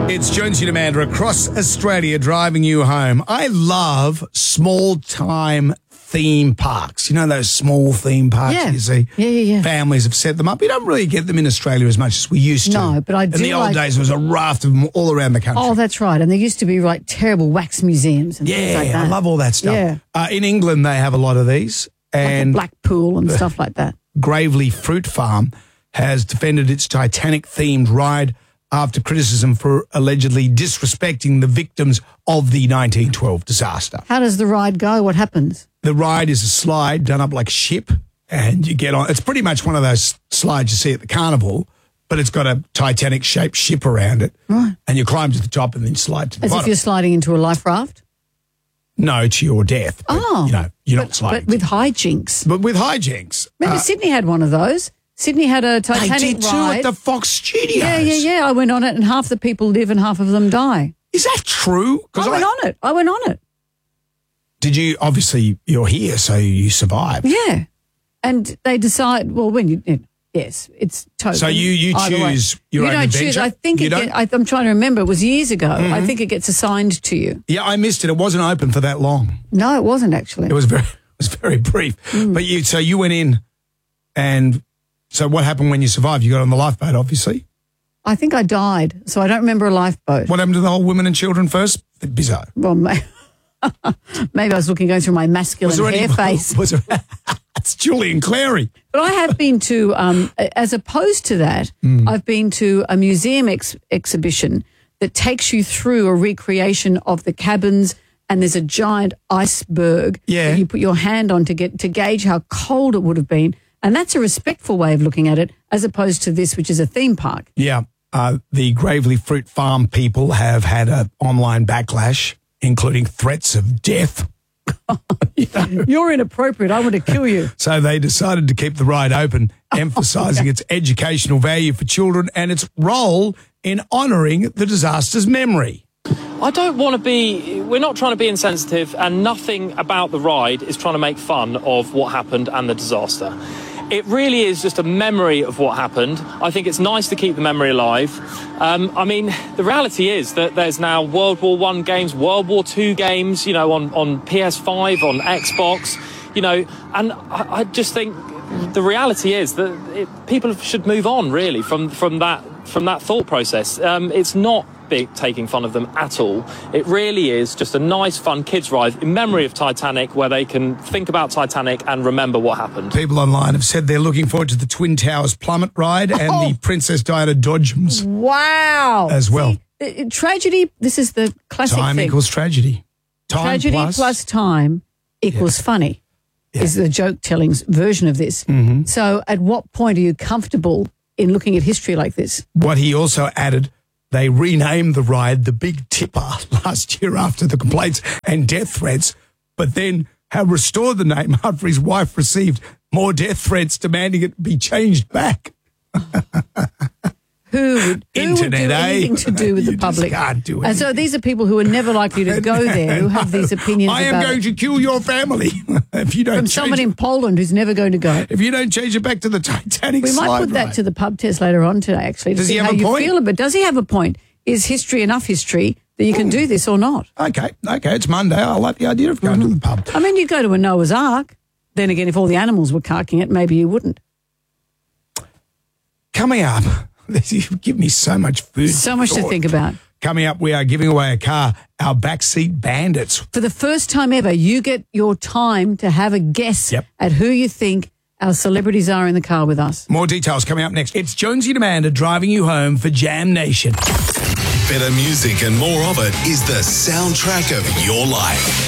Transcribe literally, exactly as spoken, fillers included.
It's Jonesy and Amanda across Australia driving you home. I love small-time theme parks. You know those small theme parks Yeah. you see? Yeah, yeah, yeah. Families have set them up. You don't really get them in Australia as much as we used to. No, but I do In the old like- days, there was a raft of them all around the country. Oh, that's right. And there used to be like terrible wax museums and things yeah, like that. I love all that stuff. Yeah. Uh, in England, they have a lot of these. Like And a Blackpool and stuff like that. Gravely Fruit Farm has defended its Titanic-themed ride after criticism for allegedly disrespecting the victims of the nineteen twelve disaster. How does the ride go? What happens? The ride is a slide done up like a ship, and you get on. It's pretty much one of those slides you see at the carnival, but it's got a Titanic-shaped ship around it. Right. And you climb to the top and then slide to the As bottom. if you're sliding into a life raft? No, to your death. But, Oh. You know, you're not But, sliding. but with hijinks. But with hijinks. Remember, uh, Sydney had one of those. Sydney had a they Titanic did too ride. at the Fox Studios. yeah, yeah, yeah. I went on it and half the people live and half of them die. Is that true? 'Cause I went on it. I went on it. Did you, obviously, you're here, so you survived. Yeah. And they decide, well, when you, it, yes, it's totally. So you, you either way. choose your you own don't adventure? choose. I think You it don't? get, I, I'm trying to remember. It was years ago. I think it gets assigned to you. Yeah, I missed it. It wasn't open for that long. No, it wasn't actually. It was very, it was very brief. Mm. But you, so you went in, and so what happened when you survived? You got on the lifeboat, obviously. I think I died, so I don't remember a lifeboat. What happened to the whole women and children first? Bizarre. Well, may- maybe I was looking going through my masculine hair face. Was there, it's Julian Clary. But I have been to, um, as opposed to that, Mm. I've been to a museum ex- exhibition that takes you through a recreation of the cabins, and there's a giant iceberg Yeah. that you put your hand on to get to gauge how cold it would have been. And that's a respectful way of looking at it, as opposed to this, which is a theme park. Yeah. Uh, the Gravely Fruit Farm people have had an online backlash, including threats of death. You know? You're inappropriate. I want to kill you. So they decided to keep the ride open, emphasising its educational value for children and its role in honouring the disaster's memory. I don't want to be, we're not trying to be insensitive, and nothing about the ride is trying to make fun of what happened and the disaster. It really is just a memory of what happened. I think it's nice to keep the memory alive. Um, I mean, the reality is that there's now World War One games, World War Two games, you know, on, on P S five, on Xbox, you know, and I, I just think the reality is that it, people should move on, really, from, from, that, from that thought process. Um, it's not Big, taking fun of them at all. It really is just a nice, fun kids' ride in memory of Titanic, where they can think about Titanic and remember what happened. People online have said they're looking forward to the Twin Towers plummet ride and Oh. the Princess Diana Dodgems Wow. as well. See, uh, tragedy, this is the classic Time thing. equals tragedy. Time Tragedy plus, plus, time equals funny, is the joke-telling version of this. Mm-hmm. So at what point are you comfortable in looking at history like this? What he also added, they renamed the ride the Big Tipper last year after the complaints and death threats, but then have restored the name after his wife received more death threats demanding it be changed back. Who would, who would Internet, do eh? anything to do with You the just public? can't do And so anything. these are people who are never likely to go there, who have these opinions I am about going it. to kill your family if you don't From change someone it. in Poland who's never going to go. If you don't change it back to the Titanic We might slide put that ride. to the pub test later on today, actually, to Does he see have how a you point? feel about it. Does he have a point? Is history enough history that you can do this or not? Okay, okay, it's Monday. I like the idea of going to the pub. I mean, you'd go to a Noah's Ark. Then again, if all the animals were carking it, maybe you wouldn't. Coming up, you give me so much food. So much to thought. think about. Coming up, we are giving away a car, our backseat bandits. For the first time ever, you get your time to have a guess Yep. at who you think our celebrities are in the car with us. More details coming up next. It's Jonesy and Amanda driving you home for Jam Nation. Better music and more of it is the soundtrack of your life.